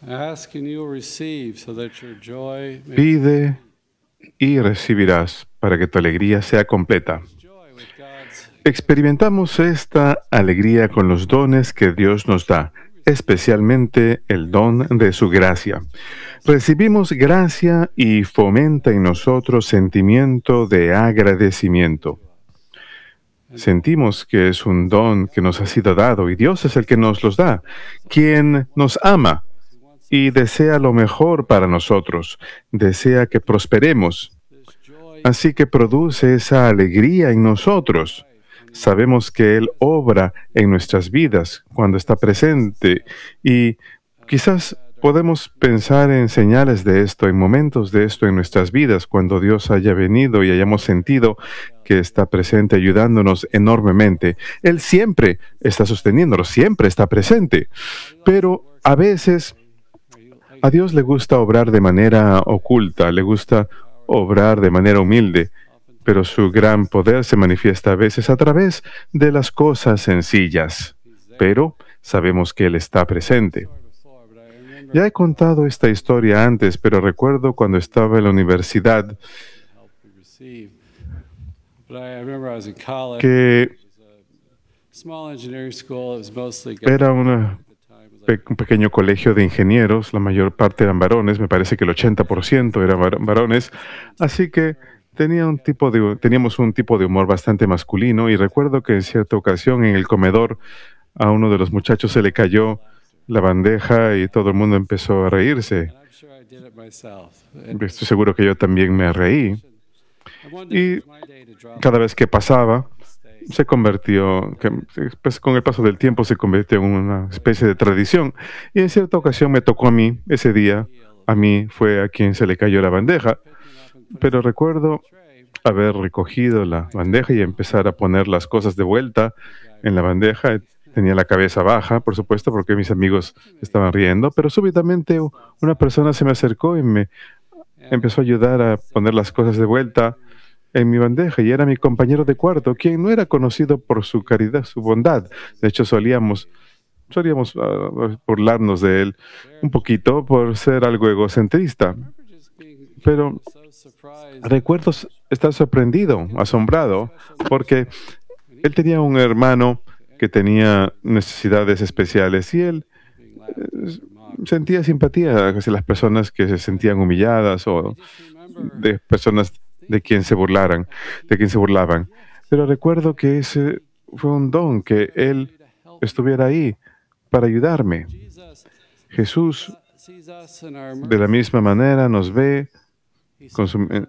Ask and you will receive so that your joy may Pide y recibirás para que tu alegría sea completa. joy with God's Experimentamos esta alegría con los dones que Dios nos da, especialmente el don de su gracia. Recibimos gracia y fomenta en nosotros sentimiento de agradecimiento. Sentimos que es un don que nos ha sido dado y Dios es el que nos los da, quien nos ama y desea lo mejor para nosotros, desea que prosperemos. this joy Así que produce esa alegría en nosotros. Sabemos que Él obra en nuestras vidas cuando está presente y quizás podemos pensar en señales de esto, en momentos de esto en nuestras vidas, cuando Dios haya venido y hayamos sentido que está presente ayudándonos enormemente. Él siempre está sosteniéndonos, siempre está presente, pero a veces a Dios le gusta obrar de manera oculta, le gusta obrar de manera humilde, pero su gran poder se manifiesta a veces a través de las cosas sencillas. Pero sabemos que Él está presente. before, but I remember Ya he contado esta historia antes, pero recuerdo cuando estaba en la universidad help we received. But I remember I was in college. que Small engineering school. It was mostly era at the time was like un pequeño colegio de ingenieros, la mayor parte eran varones, me parece que el 80% eran varones, así que teníamos un tipo de humor bastante masculino y recuerdo que en cierta ocasión en el comedor a uno de los muchachos se le cayó la bandeja y todo el mundo empezó a reírse. and I'm sure I did it myself. Estoy seguro que yo también me reí. And one day Y it was my day to drop cada vez que pasaba, stay. se convirtió, pues, con el paso del tiempo se convirtió en una especie de tradición. Y en cierta ocasión me tocó a mí, ese día, a mí fue a quien se le cayó la bandeja. Pero recuerdo haber recogido la bandeja y empezar a poner las cosas de vuelta en la bandeja. Tenía la cabeza baja, por supuesto, porque mis amigos estaban riendo, pero súbitamente una persona se me acercó y me empezó a ayudar a poner las cosas de vuelta en mi bandeja y era mi compañero de cuarto, quien no era conocido por su caridad, su bondad. De hecho, solíamos burlarnos de él un poquito por ser algo egocentrista. remember just being Pero so surprised. recuerdo estar sorprendido, asombrado, porque él tenía un hermano que tenía necesidades especiales y él Being laughed at or mocked. sentía simpatía hacia las personas que se sentían humilladas o Just remember de personas de quien se burlaban. Pero recuerdo que ese fue un don, que Él to help estuviera ahí para ayudarme. Jesus. Jesús, Sees us in our de la misma manera, nos ve He con su